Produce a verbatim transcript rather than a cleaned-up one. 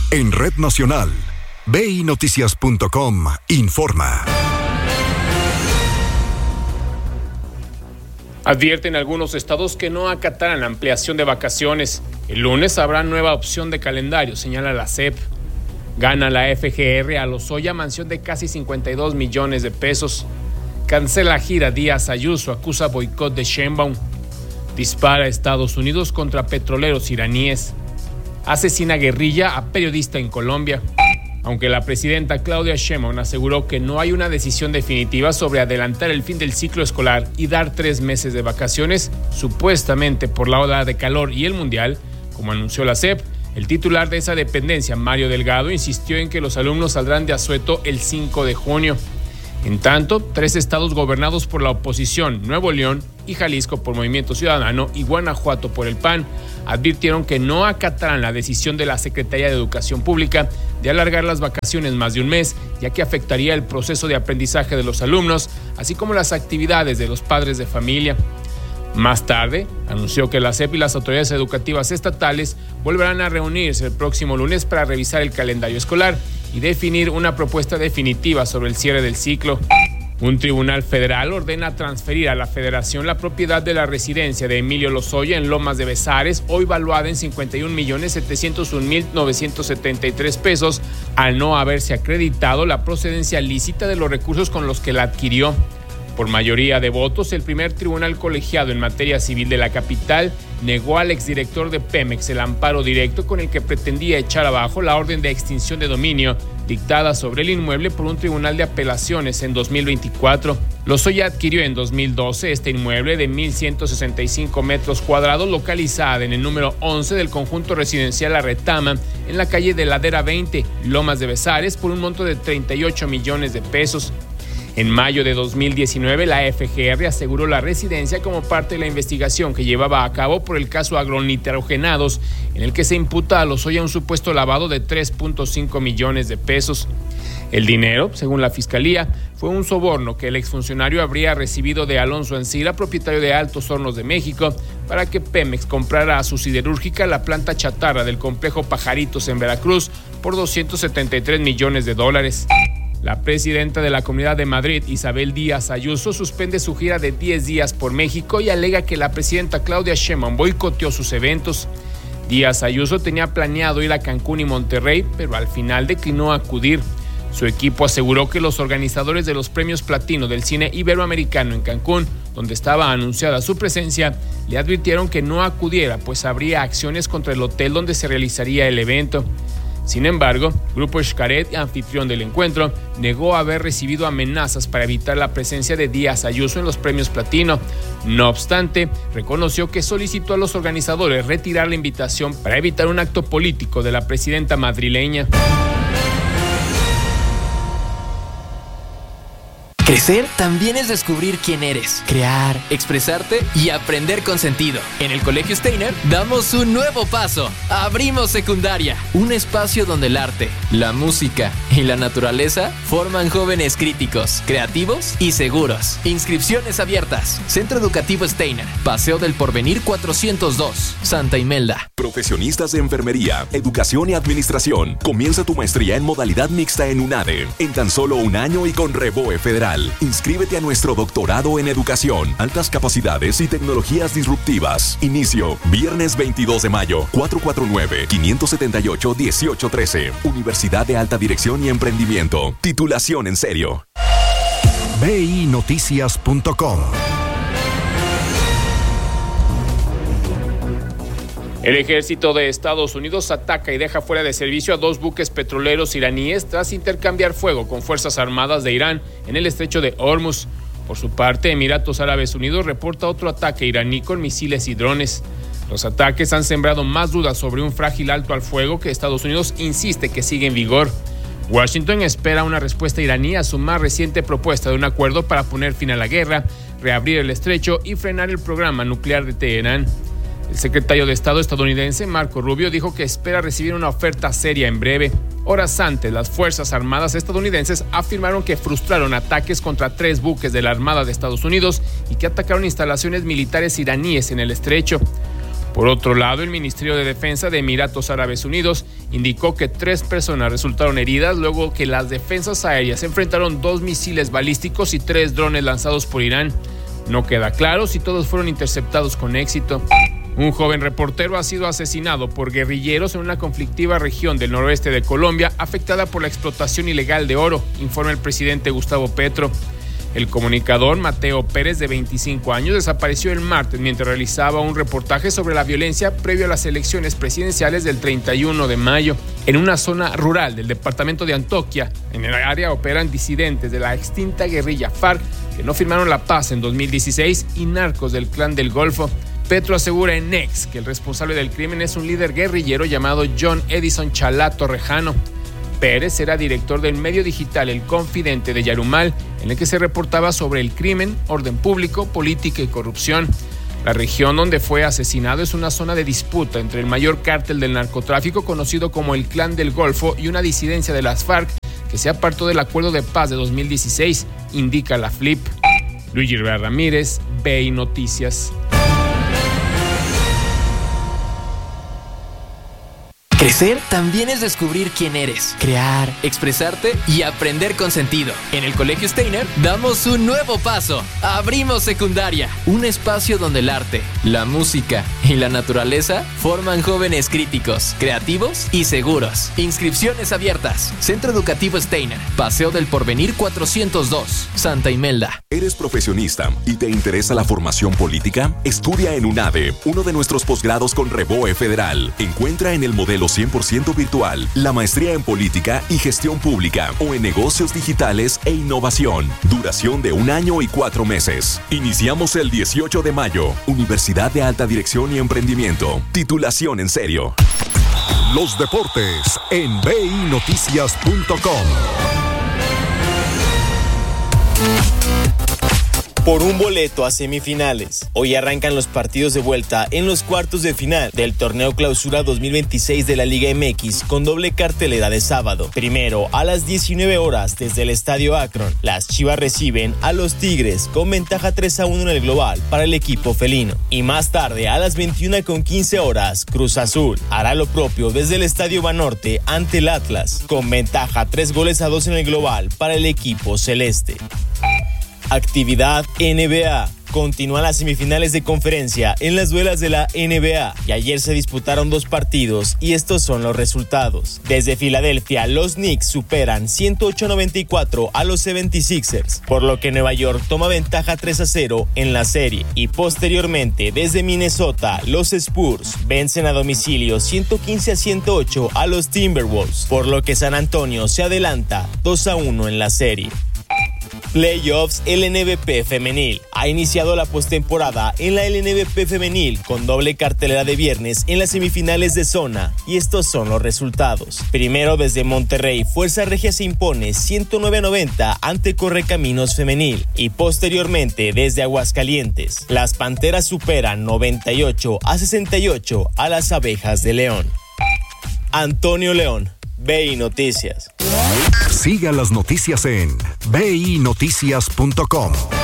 En Red Nacional, B I Noticias punto com informa. Advierten algunos estados que no acatarán la ampliación de vacaciones. El lunes habrá nueva opción de calendario, señala la S E P. Gana la F G R a Lozoya mansión de casi cincuenta y dos millones de pesos. Cancela gira Díaz Ayuso, acusa boicot de Sheinbaum. Dispara Estados Unidos contra petroleros iraníes. Asesina guerrilla a periodista en Colombia. Aunque la presidenta Claudia Sheinbaum aseguró que no hay una decisión definitiva sobre adelantar el fin del ciclo escolar y dar tres meses de vacaciones, supuestamente por la ola de calor y el mundial, como anunció la S E P, el titular de esa dependencia, Mario Delgado, insistió en que los alumnos saldrán de asueto el cinco de junio. En tanto, tres estados gobernados por la oposición, Nuevo León y Jalisco por Movimiento Ciudadano y Guanajuato por el P A N, advirtieron que no acatarán la decisión de la Secretaría de Educación Pública de alargar las vacaciones más de un mes, ya que afectaría el proceso de aprendizaje de los alumnos, así como las actividades de los padres de familia. Más tarde, anunció que la S E P y las autoridades educativas estatales volverán a reunirse el próximo lunes para revisar el calendario escolar y definir una propuesta definitiva sobre el cierre del ciclo. Un tribunal federal ordena transferir a la Federación la propiedad de la residencia de Emilio Lozoya en Lomas de Bezares, hoy valuada en cincuenta y un millones setecientos un mil novecientos setenta y tres pesos, al no haberse acreditado la procedencia lícita de los recursos con los que la adquirió. Por mayoría de votos, el primer tribunal colegiado en materia civil de la capital negó al exdirector de Pemex el amparo directo con el que pretendía echar abajo la orden de extinción de dominio dictada sobre el inmueble por un tribunal de apelaciones en dos mil veinticuatro. Lozoya adquirió en dos mil doce este inmueble de mil ciento sesenta y cinco metros cuadrados localizada en el número once del conjunto residencial La Retama en la calle de Ladera veinte, Lomas de Bezares, por un monto de treinta y ocho millones de pesos. En mayo de dos mil diecinueve, la F G R aseguró la residencia como parte de la investigación que llevaba a cabo por el caso agronitrogenados, en el que se imputa a Lozoya un supuesto lavado de tres punto cinco millones de pesos. El dinero, según la Fiscalía, fue un soborno que el exfuncionario habría recibido de Alonso Ancira, propietario de Altos Hornos de México, para que Pemex comprara a su siderúrgica la planta chatarra del complejo Pajaritos en Veracruz por doscientos setenta y tres millones de dólares. La presidenta de la Comunidad de Madrid, Isabel Díaz Ayuso, suspende su gira de diez días por México y alega que la presidenta Claudia Sheinbaum boicoteó sus eventos. Díaz Ayuso tenía planeado ir a Cancún y Monterrey, pero al final declinó acudir. Su equipo aseguró que los organizadores de los premios Platino del cine iberoamericano en Cancún, donde estaba anunciada su presencia, le advirtieron que no acudiera, pues habría acciones contra el hotel donde se realizaría el evento. Sin embargo, Grupo Xcaret, anfitrión del encuentro, negó haber recibido amenazas para evitar la presencia de Díaz Ayuso en los premios Platino. No obstante, reconoció que solicitó a los organizadores retirar la invitación para evitar un acto político de la presidenta madrileña. Crecer también es descubrir quién eres, crear, expresarte y aprender con sentido. En el Colegio Steiner damos un nuevo paso. Abrimos secundaria, un espacio donde el arte, la música y la naturaleza forman jóvenes críticos, creativos y seguros. Inscripciones abiertas. Centro Educativo Steiner, Paseo del Porvenir cuatrocientos dos, Santa Imelda. Profesionistas de enfermería, educación y administración. Comienza tu maestría en modalidad mixta en UNADE, en tan solo un año y con REBOE Federal. Inscríbete a nuestro doctorado en educación, altas capacidades y tecnologías disruptivas. Inicio viernes veintidós de mayo, cuatro cuatro nueve, cinco siete ocho, uno ocho uno tres. Universidad de Alta Dirección y Emprendimiento. Titulación en serio. B I Noticias punto com. El ejército de Estados Unidos ataca y deja fuera de servicio a dos buques petroleros iraníes tras intercambiar fuego con fuerzas armadas de Irán en el estrecho de Hormuz. Por su parte, Emiratos Árabes Unidos reporta otro ataque iraní con misiles y drones. Los ataques han sembrado más dudas sobre un frágil alto al fuego que Estados Unidos insiste que sigue en vigor. Washington espera una respuesta iraní a su más reciente propuesta de un acuerdo para poner fin a la guerra, reabrir el estrecho y frenar el programa nuclear de Teherán. El secretario de Estado estadounidense, Marco Rubio, dijo que espera recibir una oferta seria en breve. Horas antes, las Fuerzas Armadas estadounidenses afirmaron que frustraron ataques contra tres buques de la Armada de Estados Unidos y que atacaron instalaciones militares iraníes en el estrecho. Por otro lado, el Ministerio de Defensa de Emiratos Árabes Unidos indicó que tres personas resultaron heridas luego que las defensas aéreas enfrentaron dos misiles balísticos y tres drones lanzados por Irán. No queda claro si todos fueron interceptados con éxito. Un joven reportero ha sido asesinado por guerrilleros en una conflictiva región del noroeste de Colombia afectada por la explotación ilegal de oro, informa el presidente Gustavo Petro. El comunicador Mateo Pérez, de veinticinco años, desapareció el martes mientras realizaba un reportaje sobre la violencia previo a las elecciones presidenciales del treinta y uno de mayo. En una zona rural del departamento de Antioquia, en el área operan disidentes de la extinta guerrilla FARC que no firmaron la paz en dos mil dieciséis y narcos del Clan del Golfo. Petro asegura en X que el responsable del crimen es un líder guerrillero llamado John Edison Chalá Torrejano. Pérez era director del medio digital El Confidente de Yarumal, en el que se reportaba sobre el crimen, orden público, política y corrupción. La región donde fue asesinado es una zona de disputa entre el mayor cártel del narcotráfico conocido como el Clan del Golfo y una disidencia de las FARC que se apartó del acuerdo de paz de dos mil dieciséis, indica la F L I P. Luigi Rivera Ramírez, B I Noticias. Crecer también es descubrir quién eres, crear, expresarte y aprender con sentido. En el Colegio Steiner damos un nuevo paso. Abrimos secundaria, un espacio donde el arte, la música y la naturaleza forman jóvenes críticos, creativos y seguros. Inscripciones abiertas. Centro Educativo Steiner, Paseo del Porvenir cuatrocientos dos, Santa Imelda. ¿Eres profesionista y te interesa la formación política? Estudia en UNADE, uno de nuestros posgrados con Reboe Federal. Encuentra en el modelo cien por ciento virtual la maestría en política y gestión pública o en negocios digitales e innovación. Duración de un año y cuatro meses. Iniciamos el dieciocho de mayo. Universidad de Alta Dirección y Emprendimiento. Titulación en serio. Los deportes en B I Noticias punto com. Por un boleto a semifinales. Hoy arrancan los partidos de vuelta en los cuartos de final del Torneo Clausura dos mil veintiséis de la Liga M X con doble cartelera de sábado. Primero, a las diecinueve horas desde el Estadio Akron, las Chivas reciben a los Tigres con ventaja tres a uno en el global para el equipo felino. Y más tarde, a las veintiuna con quince horas, Cruz Azul hará lo propio desde el Estadio Banorte ante el Atlas con ventaja tres goles a dos en el global para el equipo celeste. Actividad N B A. Continúan las semifinales de conferencia en las duelas de la N B A y ayer se disputaron dos partidos y estos son los resultados. Desde Filadelfia, los Knicks superan ciento ocho a noventa y cuatro a los setenta y seis ers, por lo que Nueva York toma ventaja tres a cero en la serie. Y posteriormente, desde Minnesota, los Spurs vencen a domicilio ciento quince a ciento ocho a los Timberwolves, por lo que San Antonio se adelanta dos a uno en la serie. Playoffs L N B P Femenil. Ha iniciado la postemporada en la L N B P Femenil con doble cartelera de viernes en las semifinales de zona y estos son los resultados. Primero, desde Monterrey, Fuerza Regia se impone ciento nueve a noventa ante Correcaminos Femenil y posteriormente desde Aguascalientes, las Panteras superan noventa y ocho a sesenta y ocho a las Abejas de León. Antonio León, B I Noticias. Siga las noticias en B I Noticias punto com.